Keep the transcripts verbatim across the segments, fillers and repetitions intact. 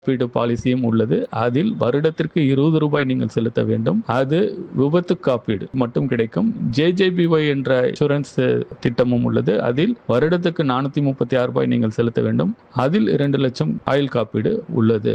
காப்பீடு பாலிசியும் உள்ளது. அதில் வருடத்திற்கு இருபது ரூபாய் நீங்கள் செலுத்த வேண்டும். அது விபத்து காப்பீடு மட்டும் கிடைக்கும். ஜேஜேபிஒய் என்ற இன்சூரன்ஸ் திட்டமும் உள்ளது. அதில் வருடத்துக்கு நானூத்தி முப்பத்தி ஆறு ரூபாய் நீங்கள் செலுத்த வேண்டும். அதில் இரண்டு லட்சம் ஆயுள் காப்பீடு உள்ளது.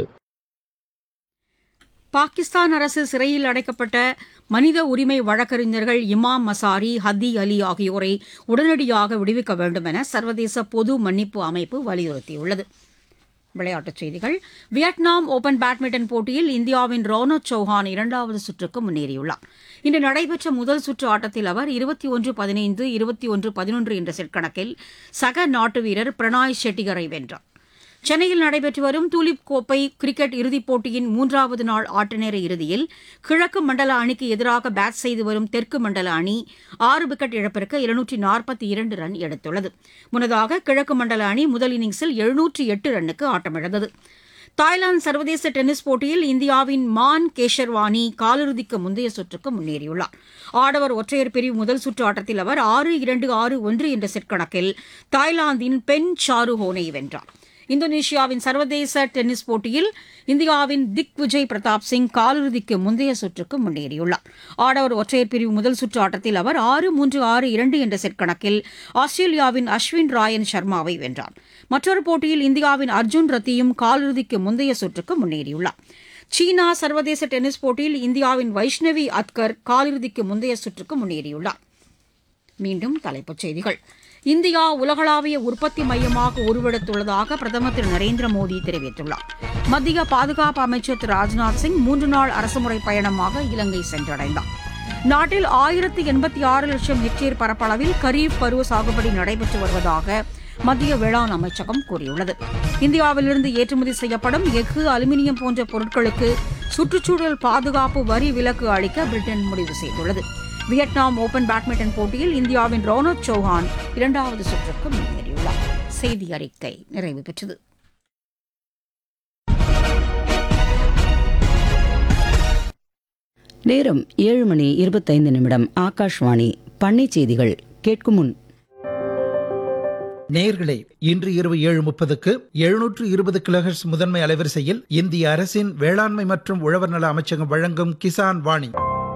பாகிஸ்தான் அரசு சிறையில் அடைக்கப்பட்ட மனித உரிமை வழக்கறிஞர்கள் இமாம் மசாரி, ஹத்தி அலி ஆகியோரை உடனடியாக விடுவிக்க வேண்டும் என சர்வதேச பொது மன்னிப்பு அமைப்பு வலியுறுத்தியுள்ளது. விளையாட்டுச் செய்திகள். வியட்நாம் ஓபன் பேட்மிண்டன் போட்டியில் இந்தியாவின் ரோனக் சௌஹான் இரண்டாவது சுற்றுக்கு முன்னேறியுள்ளார். இன்று நடைபெற்ற முதல் சுற்று ஆட்டத்தில் அவர் இருபத்தி ஒன்று பதினைந்து இருபத்தி ஒன்று பதினொன்று என்ற செட் கணக்கில் சக நாட்டு வீரர் பிரணாய் ஷெட்டிகரை வென்றார். சென்னையில் நடைபெற்று வரும் தூலிப் கோப்பை கிரிக்கெட் இறுதிப் போட்டியின் மூன்றாவது நாள் ஆட்டநேர இறுதியில் கிழக்கு மண்டல அணிக்கு எதிராக பேட் செய்து வரும் தெற்கு மண்டல அணி ஆறு விக்கெட் இழப்பிற்கு இருநூற்றி நாற்பத்தி இரண்டு ரன் எடுத்துள்ளது. முன்னதாக கிழக்கு மண்டல அணி முதல் இன்னிங்ஸில் எழுநூற்றி எட்டு ரன்னுக்கு ஆட்டமிழந்தது. தாய்லாந்து சர்வதேச டென்னிஸ் போட்டியில் இந்தியாவின் மான் கேஷர்வானி காலிறுதிக்கு முந்தைய சுற்றுக்கு முன்னேறியுள்ளார். ஆடவர் ஒற்றையர் பிரிவு முதல் சுற்று ஆட்டத்தில் அவர் ஆறு இரண்டு ஆறு ஒன்று என்ற செட் கணக்கில் தாய்லாந்தின் பென் சாருஹோனை வென்றார். இந்தோனேஷியாவின் சர்வதேச டென்னிஸ் போட்டியில் இந்தியாவின் திக் விஜய் பிரதாப் சிங் காலிறுதிக்கு முந்தைய சுற்றுக்கு முன்னேறியுள்ளார். ஆடவர் ஒற்றையர் பிரிவு முதல் சுற்று ஆட்டத்தில் அவர் ஆறு மூன்று ஆறு இரண்டு என்ற செட் கணக்கில் ஆஸ்திரேலியாவின் அஸ்வின் ராயன் சர்மாவை வென்றார். மற்றொரு போட்டியில் இந்தியாவின் அர்ஜுன் ரத்தியும் காலிறுதிக்கு முந்தைய சுற்றுக்கு முன்னேறியுள்ளார். சீனா சர்வதேச டென்னிஸ் போட்டியில் இந்தியாவின் வைஷ்ணவி அத்கர் காலிறுதிக்கு முந்தைய சுற்றுக்கு முன்னேறியுள்ளார். மீண்டும் தலைப்புச் செய்திகள். இந்தியா உலகளாவிய உற்பத்தி மையமாக உருவெடுத்துள்ளதாக பிரதமர் திரு நரேந்திர மோடி தெரிவித்துள்ளார். மத்திய பாதுகாப்பு அமைச்சர் திரு ராஜ்நாத் சிங் மூன்று நாள் அரசுமுறை பயணமாக இலங்கை சென்றடைந்தார். நாட்டில் ஆயிரத்து எண்பத்தி ஆறு லட்சம் ஹெக்டேர் பரப்பளவில் கரீப் பருவ சாகுபடி நடைபெற்று வருவதாக மத்திய வேளாண் அமைச்சகம் கூறியுள்ளது. இந்தியாவிலிருந்து ஏற்றுமதி செய்யப்படும் எஃகு, அலுமினியம் போன்ற பொருட்களுக்கு சுற்றுச்சூழல் பாதுகாப்பு வரி விலக்கு அளிக்க பிரிட்டன் முடிவு செய்துள்ளது. வியட்நாம் ஓபன் பேட்மிண்டன் போட்டியில் இந்தியாவின் ரோனக் சௌஹான் இரண்டாவது சுற்றுக்கு முன்னேறியுள்ளார். செய்தி அறிக்கை நிறைவு பெற்றது. நேரம் ஏழு மணி இருபத்தைந்து நிமிடம். ஆகாஷ்வாணி பண்ணை செய்திகள் கேட்கும் முன் நேயர்களே, இன்று இரவு ஏழு முப்பதுக்கு எழுநூற்று இருபது கிலோஹெர்ட்ஸ் முதன்மை அலைவரிசையில் இந்திய அரசின் வேளாண்மை மற்றும் உழவர் நல அமைச்சகம் வழங்கும் கிசான் வாணி.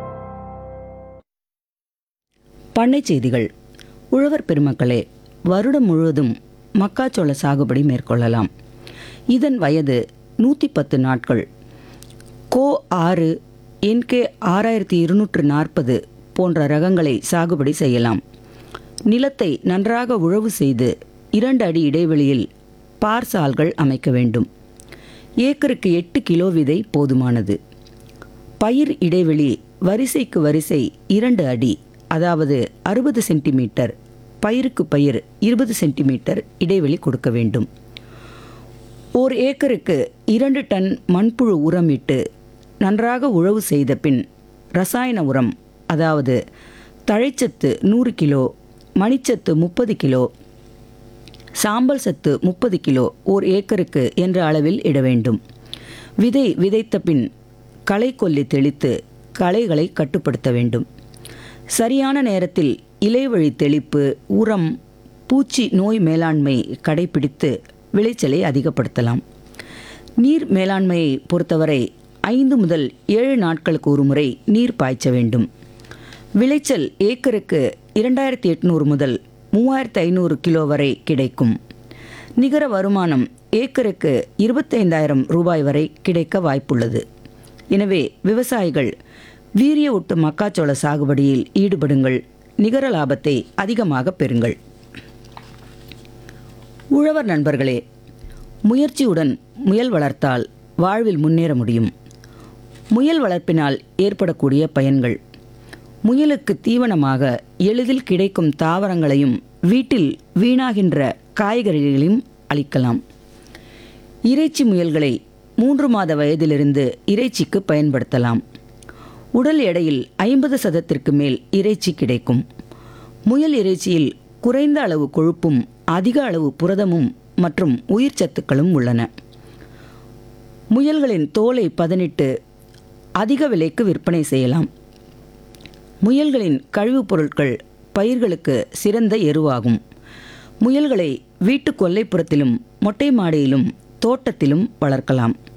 பண்ணை செய்திகள். உழவர் பெருமக்களே, வருடம் முழுவதும் மக்காச்சோள சாகுபடி மேற்கொள்ளலாம். இதன் வயது நூற்றி பத்து நாட்கள். கோ ஆறு, என்கே ஆறாயிரத்தி இருநூற்று நாற்பது போன்ற ரகங்களை சாகுபடி செய்யலாம். நிலத்தை நன்றாக உழவு செய்து இரண்டு அடி இடைவெளியில் பார்சால்கள் அமைக்க வேண்டும். ஏக்கருக்கு எட்டு கிலோ விதை போதுமானது. பயிர் இடைவெளி வரிசைக்கு வரிசை இரண்டு அடி, அதாவது அறுபது சென்டிமீட்டர், பயிருக்கு பயிர் இருபது சென்டிமீட்டர் இடைவெளி கொடுக்க வேண்டும். ஓர் ஏக்கருக்கு இரண்டு டன் மண்புழு உரம் இட்டு நன்றாக உழவு செய்த பின் ரசாயன உரம், அதாவது தழைச்சத்து நூறு கிலோ, மணிச்சத்து முப்பது கிலோ, சாம்பல் சத்து முப்பது கிலோ ஓர் ஏக்கருக்கு என்ற அளவில் இட வேண்டும். விதை விதைத்த பின் களை கொல்லி தெளித்து களைகளை கட்டுப்படுத்த வேண்டும். சரியான நேரத்தில் இலைவழி தெளிப்பு, உரம், பூச்சி நோய் மேலாண்மை கடைபிடித்து விளைச்சலை அதிகப்படுத்தலாம். நீர் மேலாண்மையை பொறுத்தவரை ஐந்து முதல் ஏழு நாட்களுக்கு ஒரு முறை நீர் பாய்ச்ச வேண்டும். விளைச்சல் ஏக்கருக்கு இரண்டாயிரத்தி எட்நூறு முதல் மூவாயிரத்து ஐநூறு கிலோ வரை கிடைக்கும். நிகர வருமானம் ஏக்கருக்கு இருபத்தைந்தாயிரம் ரூபாய் வரை கிடைக்க வாய்ப்புள்ளது. எனவே விவசாயிகள் வீரிய ஒட்டு மக்காச்சோள சாகுபடியில் ஈடுபடுங்கள். நிகர லாபத்தை அதிகமாக பெறுங்கள். உழவர் நண்பர்களே, முயற்சியுடன் முயல் வளர்த்தால் வாழ்வில் முன்னேற முடியும். முயல் வளர்ப்பினால் ஏற்படக்கூடிய பயன்கள்: முயலுக்கு தீவனமாக எளிதில் கிடைக்கும் தாவரங்களையும் வீட்டில் வீணாகின்ற காய்கறிகளையும் அளிக்கலாம். இறைச்சி முயல்களை மூன்று மாத வயதிலிருந்து இறைச்சிக்கு பயன்படுத்தலாம். உடல் எடையில் ஐம்பது சதத்திற்கு மேல் இறைச்சி கிடைக்கும். முயல் இறைச்சியில் குறைந்த அளவு கொழுப்பும் அதிக அளவு புரதமும் மற்றும் உயிர் சத்துக்களும் உள்ளன. முயல்களின் தோலை பதனிட்டு அதிக விலைக்கு விற்பனை செய்யலாம். முயல்களின் கழிவுப் பொருட்கள் பயிர்களுக்கு சிறந்த எருவாகும். முயல்களை வீட்டு கொல்லைப்புறத்திலும் மொட்டை மாடியிலும் தோட்டத்திலும் வளர்க்கலாம்.